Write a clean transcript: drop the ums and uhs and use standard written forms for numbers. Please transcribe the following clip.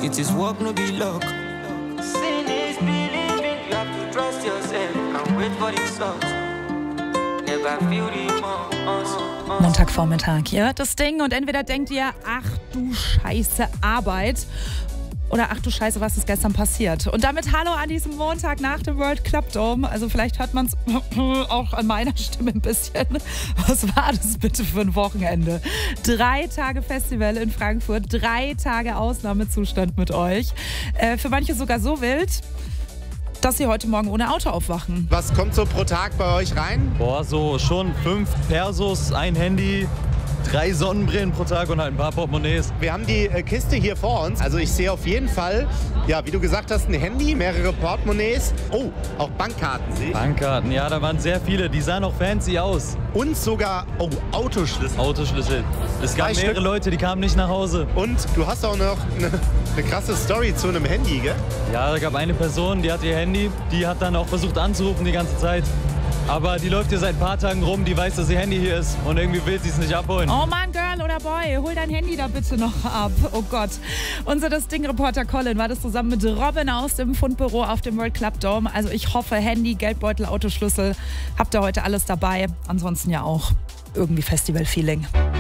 It is work, no be luck. Sin is believing, you have to trust yourself and wait for the result. Never feel remorse. Montagvormittag, ihr hört das Ding und entweder denkt ihr, ach du Scheiße, Arbeit. Oder ach du Scheiße, was ist gestern passiert? Und damit hallo an diesem Montag nach dem World Club Dome. Also vielleicht hört man es auch an meiner Stimme ein bisschen. Was war das bitte für ein Wochenende? 3 Tage Festival in Frankfurt, 3 Tage Ausnahmezustand mit euch. Für manche sogar so wild, dass sie heute Morgen ohne Auto aufwachen. Was kommt so pro Tag bei euch rein? Boah, so schon 5 Persos, ein Handy, 3 Sonnenbrillen pro Tag und halt ein paar Portemonnaies. Wir haben die Kiste hier vor uns. Also ich sehe auf jeden Fall, ja, wie du gesagt hast, ein Handy, mehrere Portemonnaies. Oh, auch Bankkarten sehe ich. Bankkarten, ja, da waren sehr viele. Die sahen auch fancy aus. Und sogar, oh, Autoschlüssel. Autoschlüssel. Es gab 3 mehrere Stück. Leute, die kamen nicht nach Hause. Und du hast auch noch eine krasse Story zu einem Handy, gell? Ja, da gab eine Person, die hatte ihr Handy. Die hat dann auch versucht anzurufen die ganze Zeit. Aber die läuft hier seit ein paar Tagen rum, die weiß, dass ihr Handy hier ist und irgendwie will sie es nicht abholen. Oh Mann, Girl oder Boy, hol dein Handy da bitte noch ab. Oh Gott. Unser Das Ding-Reporter Colin war das zusammen mit Robin aus dem Fundbüro auf dem World Club Dome. Also ich hoffe, Handy, Geldbeutel, Autoschlüssel, habt ihr heute alles dabei. Ansonsten ja auch irgendwie Festival-Feeling.